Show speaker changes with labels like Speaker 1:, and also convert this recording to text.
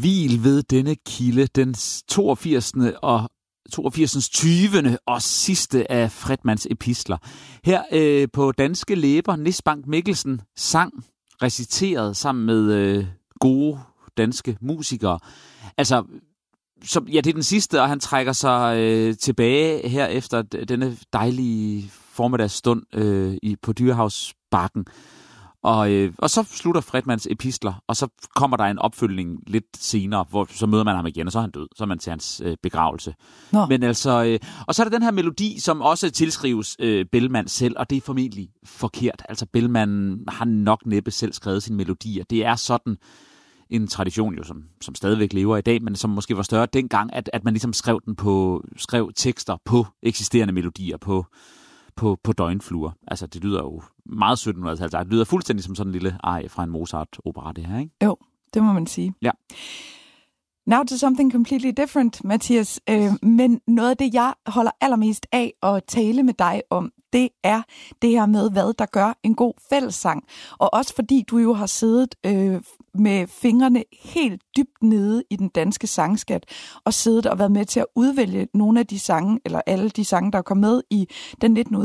Speaker 1: Hvil ved denne kilde, den 82. og 82. 20. og sidste af Fredmans epistler. Her på danske læber, Nis Bank Mikkelsen sang, reciteret sammen med gode danske musikere. Altså, det er den sidste, og han trækker sig tilbage her efter denne dejlige formiddagsstund på Dyrehavsbakken. Og så slutter Fredmans epistler, og så kommer der en opfølgning lidt senere, hvor så møder man ham igen, og så er han død. Så er man til hans begravelse. Nå. Men altså, og så er der den her melodi, som også tilskrives Bellman selv, og det er formentlig forkert. Altså Bellman har nok næppe selv skrevet sine melodier. Det er sådan en tradition, jo, som stadigvæk lever i dag, men som måske var større dengang, at man ligesom skrev tekster på eksisterende melodier på døgnfluer. Altså, det lyder jo meget 1750. Det lyder fuldstændig som sådan en lille arie fra en Mozart-opera, det her, ikke?
Speaker 2: Jo, det må man sige.
Speaker 1: Ja.
Speaker 2: Now to something completely different, Mathias. Men noget af det, jeg holder allermest af at tale med dig om, det er det her med, hvad der gør en god fællessang. Og også fordi du jo har siddet med fingrene helt dybt nede i den danske sangskat, og siddet og været med til at udvælge nogle af de sange, eller alle de sange, der er kommet med i den 19